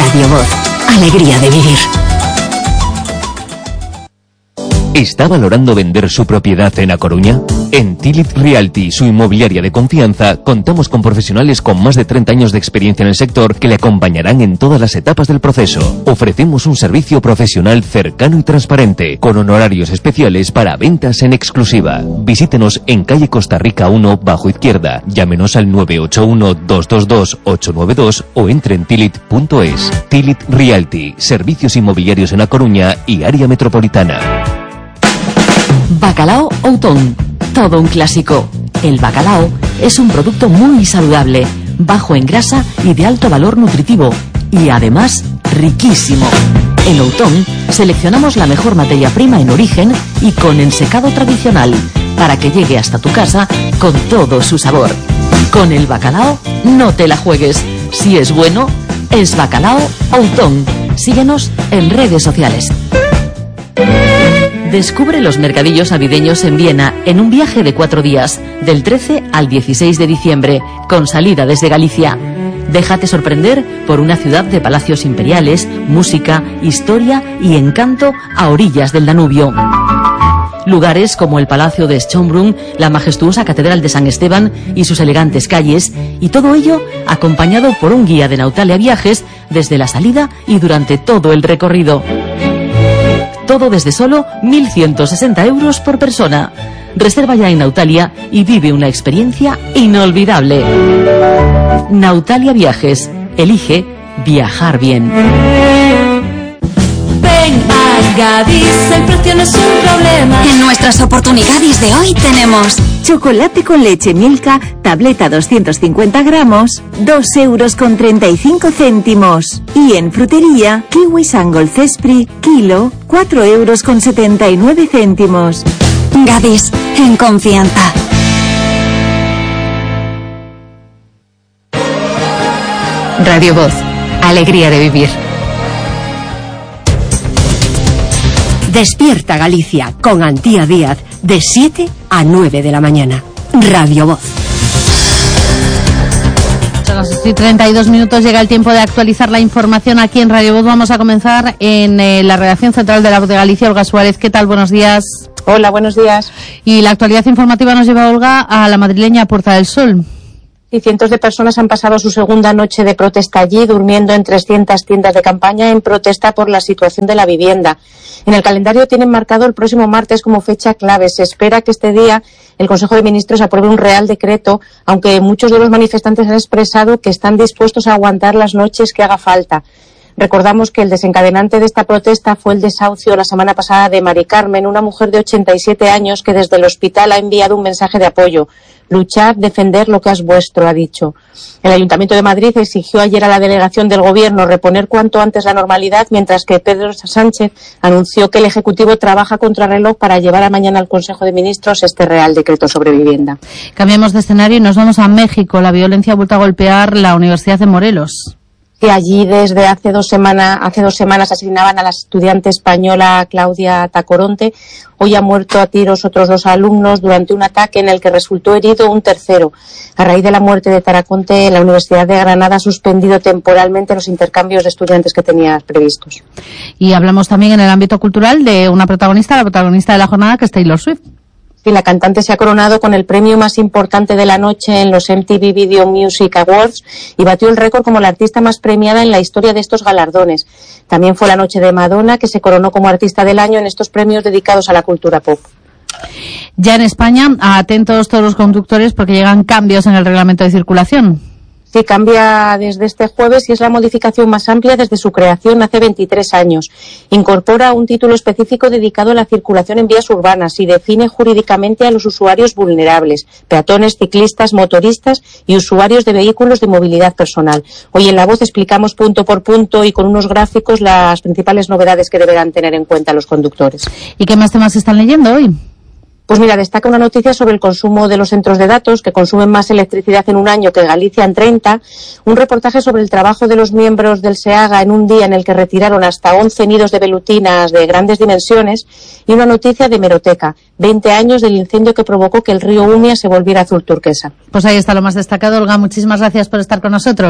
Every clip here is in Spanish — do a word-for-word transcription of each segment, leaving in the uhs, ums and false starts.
Radio Voz. Alegría de vivir. ¿Está valorando vender su propiedad en A Coruña? En Tilit Realty, su inmobiliaria de confianza, contamos con profesionales con más de treinta años de experiencia en el sector que le acompañarán en todas las etapas del proceso. Ofrecemos un servicio profesional cercano y transparente, con honorarios especiales para ventas en exclusiva. Visítenos en calle Costa Rica uno, bajo izquierda. Llámenos al nueve ocho uno, dos dos dos, ocho nueve dos o entre en tilit punto es. Tilit Realty, servicios inmobiliarios en A Coruña y área metropolitana. Bacalao Outón, todo un clásico. El bacalao es un producto muy saludable, bajo en grasa y de alto valor nutritivo, y además riquísimo. En Outón seleccionamos la mejor materia prima en origen y con ensecado tradicional, para que llegue hasta tu casa con todo su sabor. Con el bacalao no te la juegues. Si es bueno, es Bacalao Outón. Síguenos en redes sociales. Descubre los mercadillos navideños en Viena en un viaje de cuatro días, del trece al dieciséis de diciembre, con salida desde Galicia. Déjate sorprender por una ciudad de palacios imperiales, música, historia y encanto a orillas del Danubio. Lugares como el Palacio de Schönbrunn, la majestuosa Catedral de San Esteban y sus elegantes calles, y todo ello acompañado por un guía de Nautalia Viajes desde la salida y durante todo el recorrido. Todo desde solo mil ciento sesenta euros por persona. Reserva ya en Nautalia y vive una experiencia inolvidable. Nautalia Viajes. Elige viajar bien. Ven a Gadis, el precio no es un problema. En nuestras oportunidades de hoy tenemos chocolate con leche Milka, tableta doscientos cincuenta gramos, dos euros con treinta y cinco céntimos. Y en frutería, kiwi Sangol Cespri, kilo, cuatro euros con setenta y nueve céntimos. Gadis, en confianza. Radio Voz. Alegría de vivir. Despierta Galicia con Antía Díaz de siete a nueve de la mañana. Radio Voz. Son las seis y treinta y dos minutos, llega el tiempo de actualizar la información aquí en Radio Voz. Vamos a comenzar en eh, la redacción central de La Voz de Galicia. Olga Suárez, ¿qué tal? Buenos días. Hola, buenos días. Y la actualidad informativa nos lleva, Olga, a la madrileña Puerta del Sol. Y cientos de personas han pasado su segunda noche de protesta allí, durmiendo en trescientas tiendas de campaña en protesta por la situación de la vivienda. En el calendario tienen marcado el próximo martes como fecha clave. Se espera que este día el Consejo de Ministros apruebe un Real Decreto, aunque muchos de los manifestantes han expresado que están dispuestos a aguantar las noches que haga falta. Recordamos que el desencadenante de esta protesta fue el desahucio la semana pasada de Mari Carmen, una mujer de ochenta y siete años que desde el hospital ha enviado un mensaje de apoyo. Luchar, defender lo que es vuestro, ha dicho. El Ayuntamiento de Madrid exigió ayer a la delegación del Gobierno reponer cuanto antes la normalidad, mientras que Pedro Sánchez anunció que el Ejecutivo trabaja contrarreloj para llevar a mañana al Consejo de Ministros este Real Decreto sobre vivienda. Cambiamos de escenario y nos vamos a México. La violencia ha vuelto a golpear la Universidad de Morelos. Que allí desde hace dos semanas, hace dos semanas asesinaban a la estudiante española Claudia Tacoronte. Hoy ha muerto a tiros otros dos alumnos durante un ataque en el que resultó herido un tercero. A raíz de la muerte de Tacoronte, la Universidad de Granada ha suspendido temporalmente los intercambios de estudiantes que tenía previstos. Y hablamos también en el ámbito cultural de una protagonista, la protagonista de la jornada, que es Taylor Swift. Sí, la cantante se ha coronado con el premio más importante de la noche en los M T V Video Music Awards y batió el récord como la artista más premiada en la historia de estos galardones. También fue la noche de Madonna, que se coronó como artista del año en estos premios dedicados a la cultura pop. Ya en España, atentos todos los conductores porque llegan cambios en el reglamento de circulación. Sí, cambia desde este jueves y es la modificación más amplia desde su creación hace veintitrés años. Incorpora un título específico dedicado a la circulación en vías urbanas y define jurídicamente a los usuarios vulnerables, peatones, ciclistas, motoristas y usuarios de vehículos de movilidad personal. Hoy en La Voz explicamos punto por punto y con unos gráficos las principales novedades que deberán tener en cuenta los conductores. ¿Y qué más temas están leyendo hoy? Pues mira, destaca una noticia sobre el consumo de los centros de datos, que consumen más electricidad en un año que Galicia en treinta, un reportaje sobre el trabajo de los miembros del SEAGA en un día en el que retiraron hasta once nidos de velutinas de grandes dimensiones, y una noticia de Hemeroteca, veinte años del incendio que provocó que el río Umia se volviera azul turquesa. Pues ahí está lo más destacado. Olga, muchísimas gracias por estar con nosotros.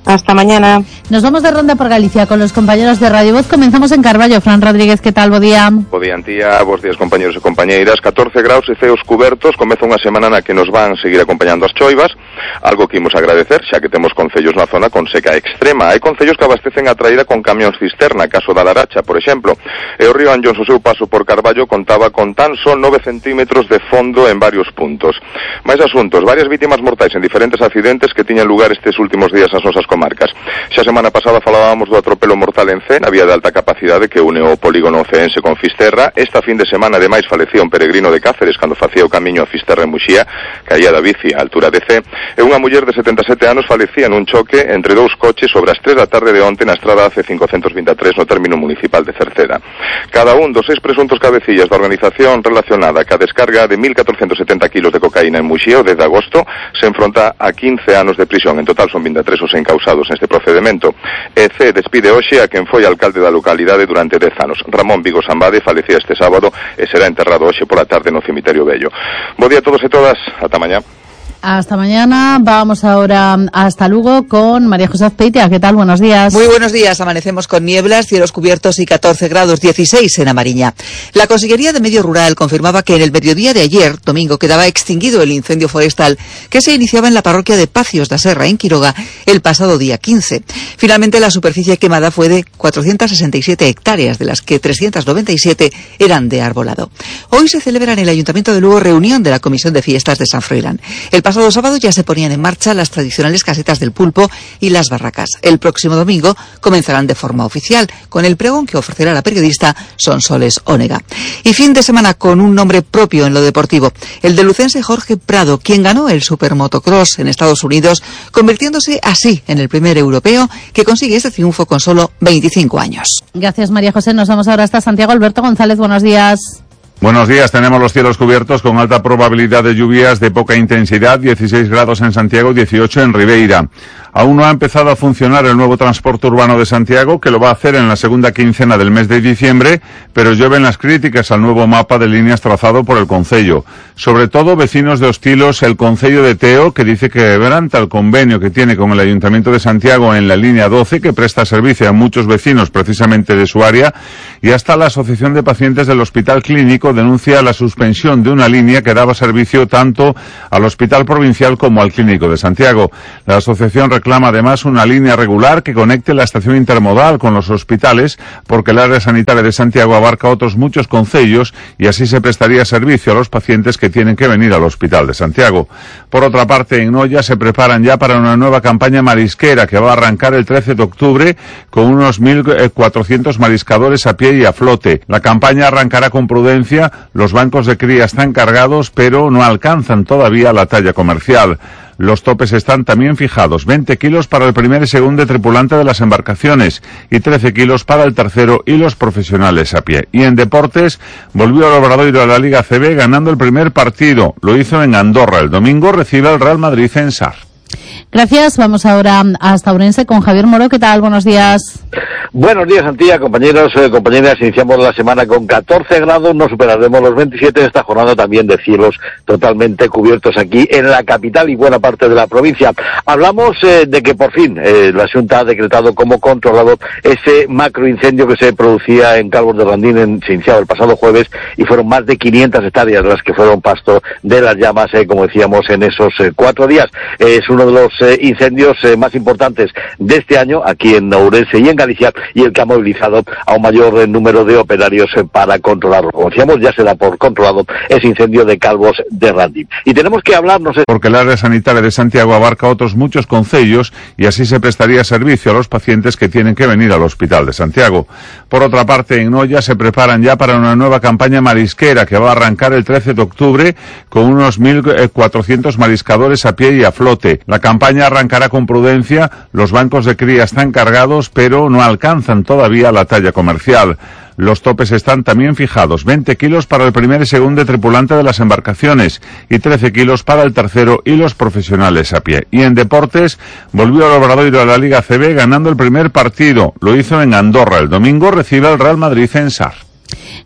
Hasta mañana. Nos vamos de ronda por Galicia con los compañeros de Radio Voz. Comenzamos en Carballo. Fran Rodríguez, que tal? Bo día. Bo día, Antía. Bos días, compañeros e compañeiras. catorce graus e ceos cubertos. Comeza unha semana na que nos van seguir acompañando as choivas, algo que imos agradecer, xa que temos concellos na zona con seca extrema. Hai concellos que abastecen a traída con camións cisterna, caso da Laracha, por exemplo. E o río Anllóns, o seu paso por Carballo, contaba con tan só nove centímetros de fondo en varios puntos. Mais asuntos, varias vítimas mortais en diferentes accidentes que tiñan lugar estes últimos días nas nosas comarcas. Xa semana pasada falábamos do atropelo mortal en Cee, na vía de alta capacidade que une o polígono ceense con Fisterra. Esta fin de semana, ademais, falecía un peregrino de Cáceres cando facía o camiño a Fisterra en Muxía, caía da bici á altura de Cee, e unha muller de setenta e sete anos falecía nun choque entre dous coches sobre as tres da tarde de onte na estrada C cincocentos vinte e tres no término municipal de Cerceda. Cada un dos seis presuntos cabecillas da organización relacionada ca descarga de mil catrocentos setenta kilos de cocaína en Muxía o dez de agosto se enfronta a quince anos de prisión. En total son vinte e tres os encausados neste procedimento. E C despide hoxe a quen foi alcalde da localidade durante dez anos. Ramón Vigo Sambade falecía este sábado e será enterrado hoxe pola tarde no cemiterio Vello. Bo día a todos e todas, ata mañá. Hasta mañana. Vamos ahora hasta Lugo con María José Azpeitia. ¿Qué tal? Buenos días. Muy buenos días. Amanecemos con nieblas, cielos cubiertos y catorce grados, dieciséis en Amariña. La Consellería de Medio Rural confirmaba que en el mediodía de ayer, domingo, quedaba extinguido el incendio forestal que se iniciaba en la parroquia de Pacios da Serra, en Quiroga, el pasado día quince. Finalmente, la superficie quemada fue de cuatrocientas sesenta y siete hectáreas, de las que trescientas noventa y siete eran de arbolado. Hoy se celebra en el Ayuntamiento de Lugo reunión de la Comisión de Fiestas de San Froilán. El pasado sábado ya se ponían en marcha las tradicionales casetas del pulpo y las barracas. El próximo domingo comenzarán de forma oficial, con el pregón que ofrecerá la periodista Sonsoles Ónega. Y fin de semana con un nombre propio en lo deportivo, el de lucense Jorge Prado, quien ganó el Supermotocross en Estados Unidos, convirtiéndose así en el primer europeo que consigue este triunfo con solo veinticinco años. Gracias, María José. Nos vamos ahora hasta Santiago. Alberto González, buenos días. Buenos días, tenemos los cielos cubiertos con alta probabilidad de lluvias de poca intensidad, dieciséis grados en Santiago, dieciocho en Ribeira. Aún no ha empezado a funcionar el nuevo transporte urbano de Santiago, que lo va a hacer en la segunda quincena del mes de diciembre, pero llueven las críticas al nuevo mapa de líneas trazado por el Concello. Sobre todo vecinos de Hostilos, el Concello de Teo, que dice que quebranta el convenio que tiene con el Ayuntamiento de Santiago en la línea doce, que presta servicio a muchos vecinos precisamente de su área, y hasta la Asociación de Pacientes del Hospital Clínico denuncia la suspensión de una línea que daba servicio tanto al Hospital Provincial como al Clínico de Santiago. La asociación reclama además una línea regular que conecte la estación intermodal con los hospitales, porque el área sanitaria de Santiago abarca otros muchos concellos y así se prestaría servicio a los pacientes que tienen que venir al Hospital de Santiago. Por otra parte, en Noya se preparan ya para una nueva campaña marisquera que va a arrancar el trece de octubre con unos mil cuatrocientos mariscadores a pie y a flote. La campaña arrancará con prudencia. Los bancos de cría están cargados, pero no alcanzan todavía la talla comercial. Los topes están también fijados, veinte kilos para el primer y segundo tripulante de las embarcaciones y trece kilos para el tercero y los profesionales a pie. Y en deportes, volvió el Obradoiro a la Liga C B ganando el primer partido. Lo hizo en Andorra. El domingo recibe al Real Madrid en Sar. Gracias. Vamos ahora hasta Ourense con Javier Moro. ¿Qué tal? Buenos días. Buenos días, Antía, compañeros, eh, compañeras. Iniciamos la semana con catorce grados, no superaremos los veintisiete en esta jornada también de cielos totalmente cubiertos aquí en la capital y buena parte de la provincia. Hablamos eh, de que por fin eh, la Xunta ha decretado como controlado ese macroincendio que se producía en Calvos de Randín, en, se iniciaba el pasado jueves y fueron más de quinientas hectáreas las que fueron pasto de las llamas, eh, como decíamos, en esos eh, cuatro días. Eh, es uno de los eh, incendios eh, más importantes de este año aquí en Ourense y en Galicia, y el que ha movilizado a un mayor eh, número de operarios eh, para controlarlo. Como decíamos, ya se da por controlado ese incendio de Calvos de Randín. Y tenemos que hablar, no sé... Porque el área sanitaria de Santiago abarca otros muchos concellos y así se prestaría servicio a los pacientes que tienen que venir al Hospital de Santiago. Por otra parte, en Noya se preparan ya para una nueva campaña marisquera que va a arrancar el trece de octubre con unos mil cuatrocientos mariscadores a pie y a flote. La campaña arrancará con prudencia, los bancos de cría están cargados, pero no alcanzan todavía la talla comercial. Los topes están también fijados, veinte kilos para el primer y segundo tripulante de las embarcaciones y trece kilos para el tercero y los profesionales a pie. Y en deportes, volvió el Obradoiro a la Liga C B ganando el primer partido. Lo hizo en Andorra. El domingo recibe al Real Madrid en Sar.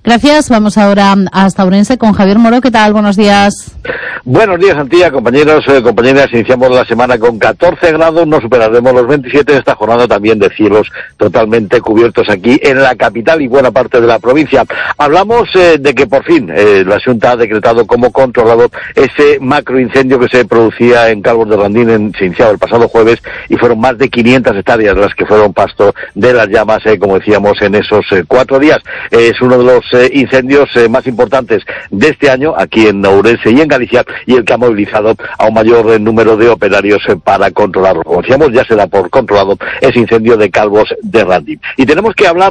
Gracias. Vamos ahora hasta Ourense con Javier Moro. ¿Qué tal? Buenos días. Buenos días, Antía, compañeros, eh, compañeras. Iniciamos la semana con catorce grados, no superaremos los veintisiete en esta jornada también de cielos totalmente cubiertos aquí en la capital y buena parte de la provincia. Hablamos eh, de que por fin eh, la Xunta ha decretado como controlado ese macroincendio que se producía en Calvos de Randín, en, se iniciaba el pasado jueves, y fueron más de quinientas hectáreas las que fueron pasto de las llamas, eh, como decíamos, en esos eh, cuatro días. Eh, es uno de los eh, incendios eh, más importantes de este año aquí en Ourense y en Galicia, y el que ha movilizado a un mayor eh, número de operarios eh, para controlarlo. Como decíamos, ya se da por controlado ese incendio de Calvos de Randín. Y tenemos que hablar